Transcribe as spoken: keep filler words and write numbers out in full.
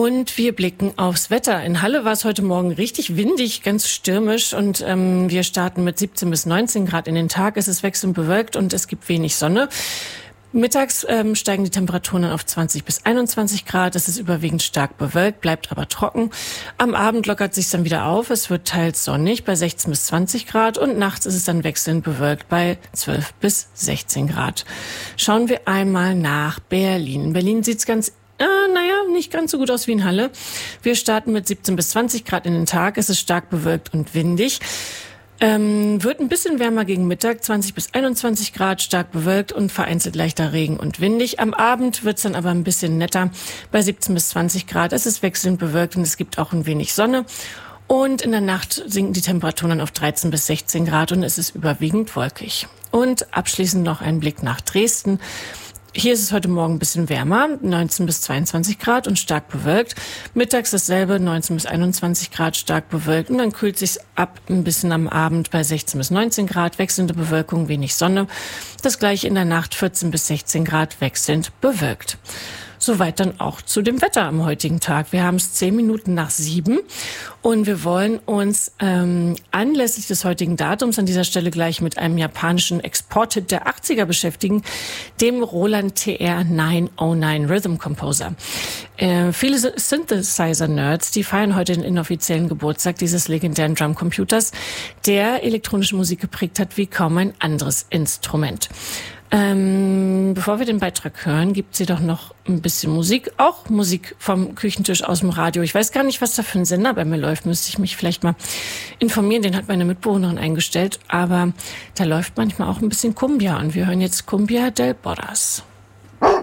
Und wir blicken aufs Wetter. In Halle war es heute Morgen richtig windig, ganz stürmisch. Und ähm, wir starten mit siebzehn bis neunzehn Grad in den Tag. Es ist wechselnd bewölkt und es gibt wenig Sonne. Mittags ähm, steigen die Temperaturen dann auf zwanzig bis einundzwanzig Grad. Es ist überwiegend stark bewölkt, bleibt aber trocken. Am Abend lockert sich dann wieder auf. Es wird teils sonnig bei sechzehn bis zwanzig Grad und nachts ist es dann wechselnd bewölkt bei zwölf bis sechzehn Grad. Schauen wir einmal nach Berlin. In Berlin sieht's ganz Äh, naja, nicht ganz so gut aus wie in Halle. Wir starten mit siebzehn bis zwanzig Grad in den Tag. Es ist stark bewölkt und windig. Ähm, wird ein bisschen wärmer gegen Mittag, zwanzig bis einundzwanzig Grad, stark bewölkt und vereinzelt leichter Regen und windig. Am Abend wird's dann aber ein bisschen netter bei siebzehn bis zwanzig Grad. Es ist wechselnd bewölkt und es gibt auch ein wenig Sonne. Und in der Nacht sinken die Temperaturen dann auf dreizehn bis sechzehn Grad und es ist überwiegend wolkig. Und abschließend noch ein Blick nach Dresden. Hier ist es heute Morgen ein bisschen wärmer, neunzehn bis zweiundzwanzig Grad und stark bewölkt. Mittags dasselbe, neunzehn bis einundzwanzig Grad, stark bewölkt. Und dann kühlt sich's ab ein bisschen am Abend bei sechzehn bis neunzehn Grad, wechselnde Bewölkung, wenig Sonne. Das gleiche in der Nacht, vierzehn bis sechzehn Grad, wechselnd bewölkt. Soweit dann auch zu dem Wetter am heutigen Tag. Wir haben es zehn Minuten nach sieben und wir wollen uns ähm, anlässlich des heutigen Datums an dieser Stelle gleich mit einem japanischen Exporthit der achtziger beschäftigen, dem Roland T R neunhundertneun Rhythm Composer. Äh, viele Synthesizer-Nerds, die feiern heute den inoffiziellen Geburtstag dieses legendären Drumcomputers, der elektronische Musik geprägt hat wie kaum ein anderes Instrument. Ähm, bevor wir den Beitrag hören, gibt's hier doch noch ein bisschen Musik. Auch Musik vom Küchentisch aus dem Radio. Ich weiß gar nicht, was da für ein Sender bei mir läuft. Müsste ich mich vielleicht mal informieren. Den hat meine Mitbewohnerin eingestellt. Aber da läuft manchmal auch ein bisschen Cumbia. Und wir hören jetzt Cumbia del Borras.